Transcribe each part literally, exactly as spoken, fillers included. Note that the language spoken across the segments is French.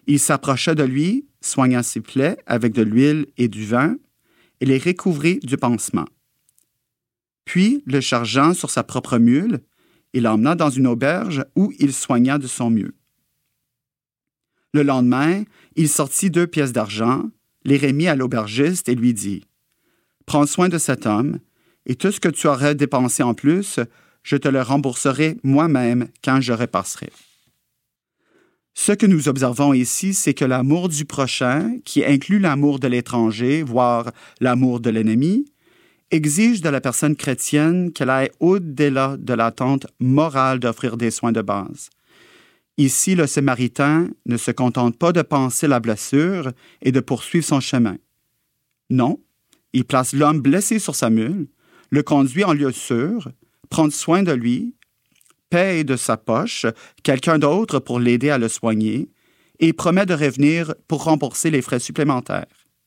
Il s'approcha de lui, soignant ses plaies avec de l'huile et du vin, et les recouvrit du pansement. Puis, le chargeant sur sa propre mule, il l'emmena dans une auberge où il soigna de son mieux. Le lendemain, il sortit deux pièces d'argent, les remit à l'aubergiste et lui dit « Prends soin de cet homme, et tout ce que tu aurais dépensé en plus, je te le rembourserai moi-même quand je repasserai. » Ce que nous observons ici, c'est que l'amour du prochain, qui inclut l'amour de l'étranger, voire l'amour de l'ennemi, exige de la personne chrétienne qu'elle aille au-delà de l'attente morale d'offrir des soins de base. Ici, le Samaritain ne se contente pas de panser la blessure et de poursuivre son chemin. Non, il place l'homme blessé sur sa mule, le conduit en lieu sûr, prend soin de lui, paye de sa poche quelqu'un d'autre pour l'aider à le soigner et promet de revenir pour rembourser les frais supplémentaires.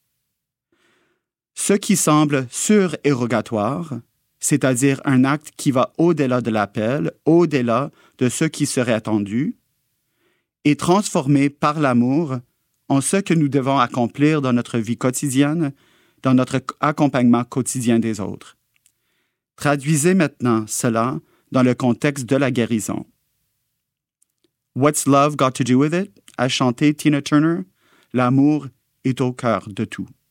Ce qui semble surérogatoire, c'est-à-dire un acte qui va au-delà de l'appel, au-delà de ce qui serait attendu, est transformé par l'amour en ce que nous devons accomplir dans notre vie quotidienne, dans notre accompagnement quotidien des autres. Traduisez maintenant cela dans le contexte de la guérison. What's love got to do with it? A chanté Tina Turner. L'amour est au cœur de tout.